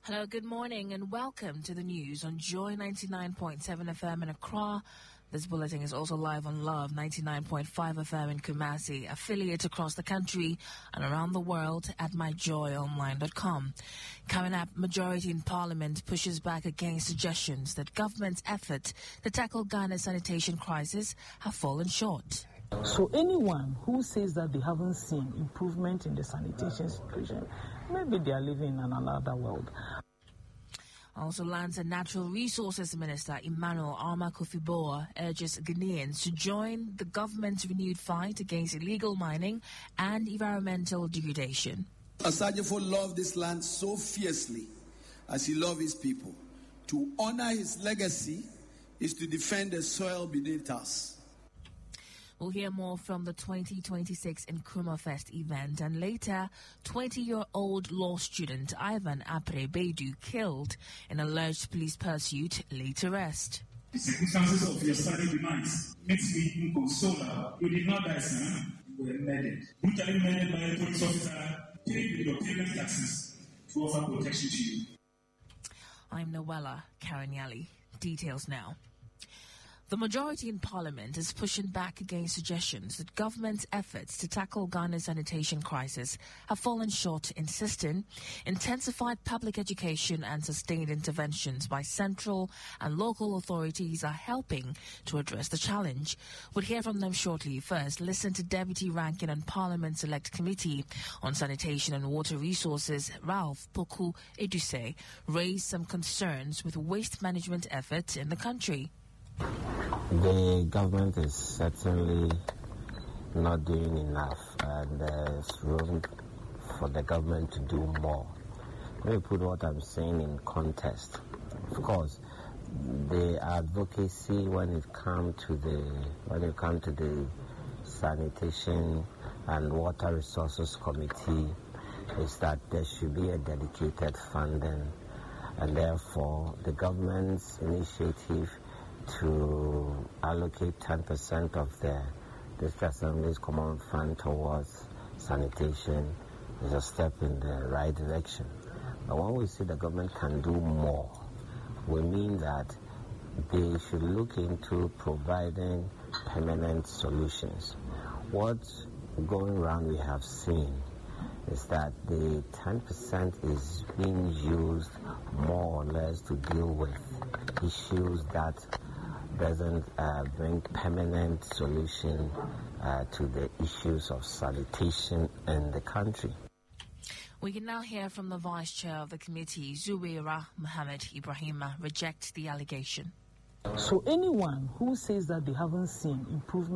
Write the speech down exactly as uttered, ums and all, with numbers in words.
Hello, good morning, and welcome to the news on Joy ninety-nine point seven F M in Accra. This bulletin is also live on Love ninety-nine point five F M in Kumasi, affiliates across the country and around the world at my joy online dot com. Coming up, majority in Parliament pushes back against suggestions that government's efforts to tackle Ghana's sanitation crisis have fallen short. So anyone who says that they haven't seen improvement in the sanitation situation, maybe they are living in another world. Also, Lands and Natural Resources Minister Emmanuel Arma Kofi-Boa urges Ghanaians to join the government's renewed fight against illegal mining and environmental degradation. Asajefo loved this land so fiercely as he loved his people. To honor his legacy is to defend the soil beneath us. We'll hear more from the twenty twenty-six Nkrumah Fest event, and later, twenty-year-old law student Ivan Apre Bedu killed in alleged police pursuit, laid to rest. The circumstances of your sudden demise makes me inconsolable. You did not die, son. You were murdered. Brutally murdered by a police officer paid with your payment taxes to offer protection to you. I'm Noella Karanyali. Details now. The majority in Parliament is pushing back against suggestions that government's efforts to tackle Ghana's sanitation crisis have fallen short, insisting intensified public education and sustained interventions by central and local authorities are helping to address the challenge. We'll hear from them shortly. First, listen to Deputy Ranking on Parliament Select Committee on Sanitation and Water Resources, Ralph Poku Eduse, raise some concerns with waste management efforts in the country. The government is certainly not doing enough, and there's room for the government to do more. Let me put what I'm saying in context. Of course, the advocacy when it comes to the when it comes to the Sanitation and Water Resources Committee is that there should be a dedicated funding, and therefore the government's initiative to allocate ten percent of the District Assembly's Common Fund towards sanitation is a step in the right direction. But when we say the government can do more, we mean that they should look into providing permanent solutions. What's going around we have seen is that the ten percent is being used more or less to deal with issues that doesn't uh, bring permanent solution uh, to the issues of sanitation in the country. We can now hear from the Vice Chair of the committee, Zuwaira Mohammed Ibrahima, reject the allegation. So anyone who says that they haven't seen improvement